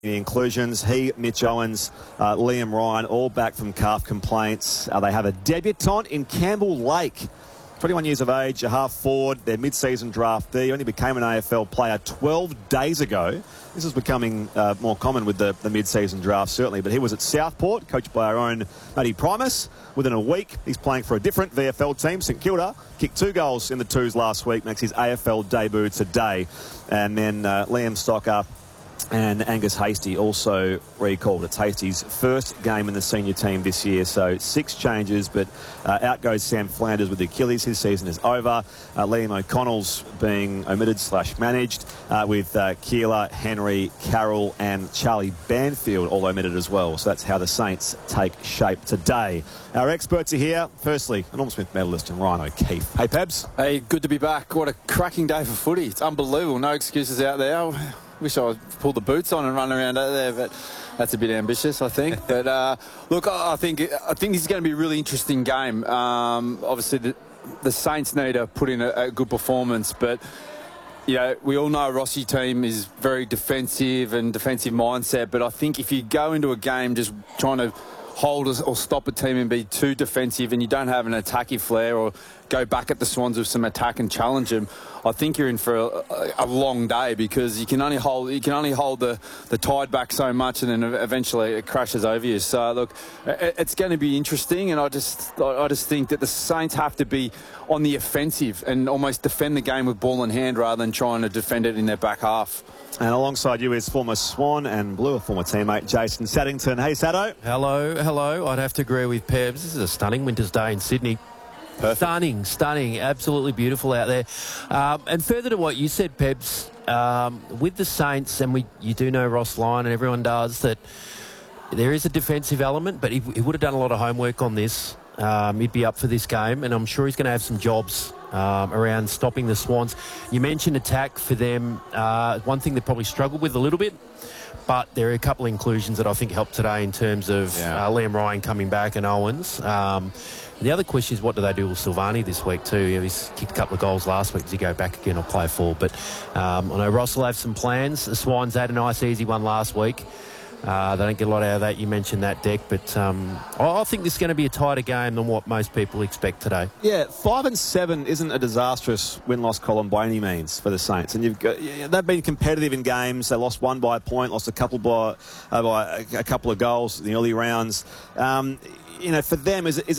The inclusions, he, Mitch Owens, Liam Ryan, all back from calf complaints. They have a debutant in Campbell Lake, 21 years of age, a half forward, their mid-season draftee, only became an AFL player 12 days ago. This is becoming more common with the mid-season draft, certainly, but he was at Southport, coached by our own Matty Primus. Within a week, he's playing for a different VFL team, St Kilda. Kicked 2 goals in the twos last week, makes his AFL debut today. And then Liam Stocker and Angus Hastie also recalled. It's Hastie's first game in the senior team this year, so 6 changes, but out goes Sam Flanders with the Achilles. His season is over. Liam O'Connell's being omitted/managed with Keeler, Henry, Carroll and Charlie Banfield all omitted as well. So that's how the Saints take shape today. Our experts are here. Firstly, Norm Smith medalist and Ryan O'Keefe. Hey, Pebs. Hey, good to be back. What a cracking day for footy. It's unbelievable. No excuses out there. Wish I pulled the boots on and run around out there, but that's a bit ambitious, I think. But look, I think this is going to be a really interesting game. Obviously, the Saints need to put in a good performance, but you know, we all know Rossi team is very defensive and defensive mindset. But I think if you go into a game just trying to hold or stop a team and be too defensive, and you don't have an attacking flair or go back at the Swans with some attack and challenge them, I think you're in for a long day, because you can only hold the tide back so much, and then eventually it crashes over you. So look, it's going to be interesting, and I just think that the Saints have to be on the offensive and almost defend the game with ball in hand rather than trying to defend it in their back half. And alongside you is former Swan and Blue, a former teammate, Jason Saddington. Hey, Saddo. Hello. I'd have to agree with Pebs. This is a stunning winter's day in Sydney. Perfect. Stunning, absolutely beautiful out there. And further to what you said, Pebs, with the Saints, and you do know Ross Lyon, and everyone does, that there is a defensive element, but he would have done a lot of homework on this. He'd be up for this game, and I'm sure he's going to have some jobs around stopping the Swans. You mentioned attack for them. One thing they probably struggled with a little bit, but there are a couple of inclusions that I think helped today in terms of Liam Ryan coming back and Owens. The other question is, what do they do with Silvani this week too? You know, he's kicked a couple of goals last week. Does he go back again or play full? But I know Ross will have some plans. The Swans had a nice easy one last week. They don't get a lot out of that. You mentioned that, Deck, but I think this is going to be a tighter game than what most people expect today. Yeah, 5-7 isn't a disastrous win-loss column by any means for the Saints, and they've been competitive in games. They lost one by a point, lost a couple by a couple of goals in the early rounds. You know, for them, is